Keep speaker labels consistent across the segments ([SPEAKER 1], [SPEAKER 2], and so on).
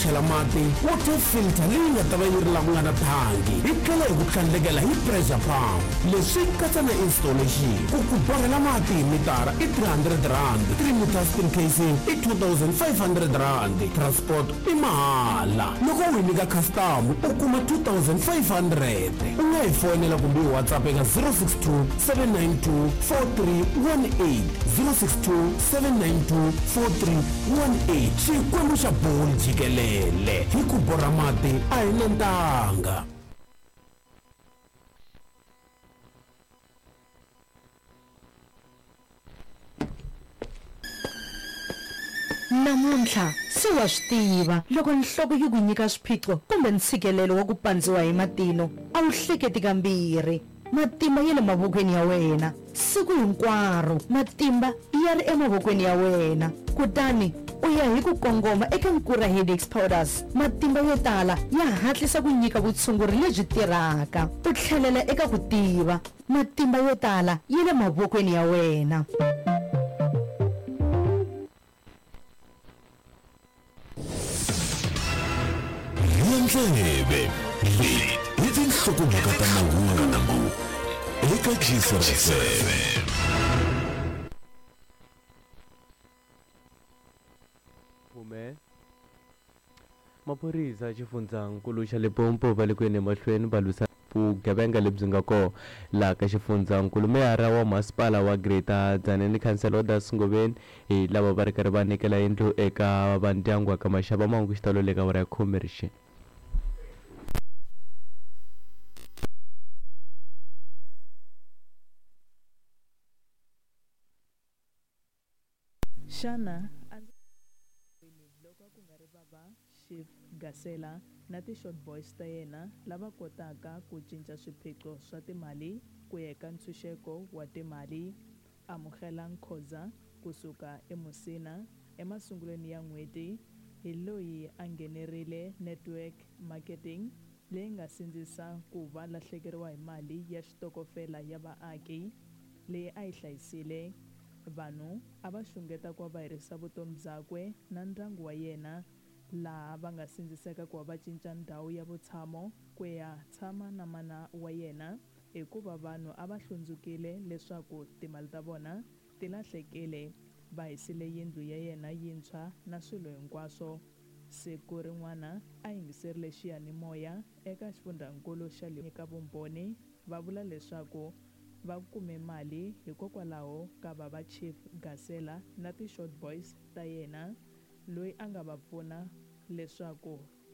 [SPEAKER 1] chela mati water filter leyi nga ta va yi ri laha ku nga na thangi yi tlhela hi ku tlhandlekela hi pressure pump leswi katsa na installation ku borhela mati hi mitara i 300 rand 3 meter spin casing i 2500 rand transport i mahala loko u nyika custom u kuma 2500 u nga hi fonela kumbe WhatsApp eka 062 792 4318 062 792 4318 xikwembu xa boli jikelele hi ku borha mati a hi na ntanga.
[SPEAKER 2] Namuntlha se wa swi tiva loko nhloko yi ku nyika swiphiqo kumbe ntshikelelo wa ku pandziwa hi matino a wu hleketi kambirhi. Matimba ya le mavokweni ya wena siku hinkwaro matimba ya ri emavokweni ya wena kutani u ya hi ku kongoma eka Nkura Headache Powders. Matimba yo tala ya hatlisa ku nyika vutshunguri lebyi tirhaka. U tlhelela eka ku tiva matimba yo tala ya le mavokweni ya wena.
[SPEAKER 3] Ndlebe leti nhlokonyaka ta mahungu eka GCFM.
[SPEAKER 4] Maphorisa ya xifundzankulu xa Limpopo va le ku yeni emahlweni va lwisa vugevenga lebyi nga kona laha ka xifundzankulu. Meyara wa masipala wa Greater Tzaneen Councillor Odas Ngobeni hi lava va ri karhi va nyikela yindlu eka vandyangu wa ka Mashava. Mahungu xitalo le ka vara ya Commercial.
[SPEAKER 5] Shana loko ku nga ri baba Chief Gasela na ti-short boys ta yena lava kotaka ku cinca swiphiqo swa timali ku ya eka ntshunxeko wa timali. Amukela Nkhoza kusuka eMusina emasungulweni ya n'hweti hi loyi a nghenerile network marketing leyi nga sindzisa ku va lahlekeriwa hi mali ya xitokofela ya vaaki leyi a yi hlayisile. Vanhu a va xungeta ku va herisa vutomi byakwe na ndyangu wa yena laha va nga sindziseka ku va cinca ndhawu ya vutshamo ku ya tshama na mana wa yena hikuva vanhu a va hlundzukile leswaku timali ta vona ti lahlekile. Va hisile yindlu ya yena yintshwa na swilo hinkwaswo. Siku rin'wana a yingiserile xiyanimoya eka xifundzankulu xa le nyika vumbhoni va vula leswaku va kume mali hikokwalaho ka baba Chief Gasela na ti-short boys ta yena loyi a nga va pfuna leswaku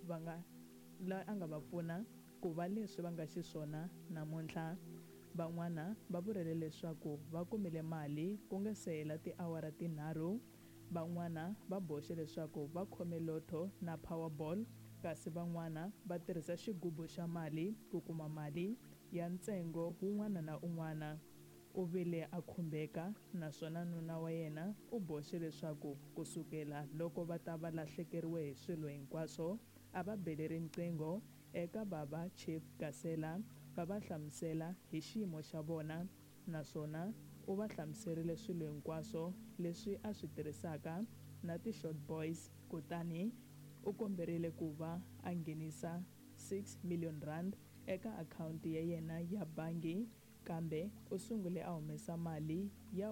[SPEAKER 5] a nga va pfuna ku va leswi va nga xiswona namuntlha. Van'wana va vurile leswaku va kumile mali ku nga se hela tiawara tinharhu. Van'wana va boxe leswaku va khome lotto na Powerball kasi van'wana va tirhisa xigubu xa mali ku kuma mali ya ntsengo wun'wana na un'wana. U vile a khumbeka naswona nuna wa yena u boxe leswaku kusukela loko va ta va lahlekeriwe hi swilo hinkwaswo a va bele riqingho eka baba Chief Gasela va va hlamusela hi xiyimo xa vona naswona u va hlamuserile swilo hinkwaswo leswi a swi tirhisaka na ti-short boys kutani u komberile ku va a nghenisa 6 million rand eka akhawunti ya yena ya bangi kambe u sungule a humesa mali ya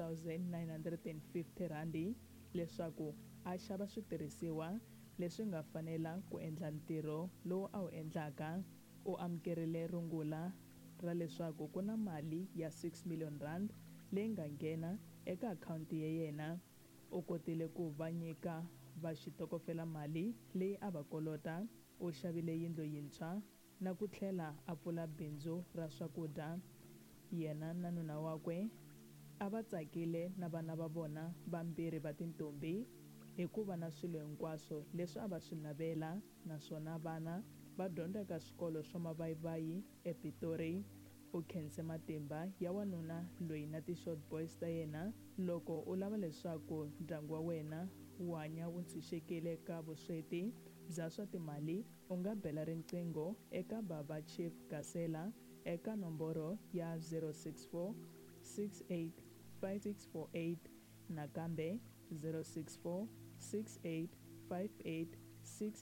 [SPEAKER 5] 1950 randi leswaku a xava switirhisiwa leswi nga fanela ku endla ntirho lowu a wu endlaka. U amukerile rungula ra leswaku ku na mali ya 6 million rand leyi nga nghena eka akhawunti ya yena. U kotile ku va nyika va xitokofela mali leyi a va kolota. U xavile yindlu yintshwa na ku tlhela a pfula bindzu ra swakudya. Yena na nuna wakwe a va tsakile na vana va vona vambirhi va tintombi hikuva na swilo hinkwaswo leswi a va swi navela naswona vana va dyondza eka swikolo swa mavayivayi ePitori. U khense matimba ya wanuna loyi na ti-short boys ta yena. Loko u lava leswaku ndyangu wa wena wu hanya wu tshunxekile eka vusweti bya swa timali u nga bela riqingho eka baba Chief Gasela eka nomboro ya 064 68 5648 nakambe 064 68 58